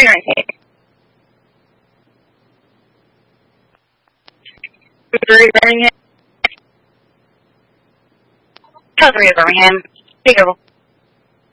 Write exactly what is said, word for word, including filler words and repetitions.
parenting. Three Birmingham. Tell three of Birmingham. Big girl.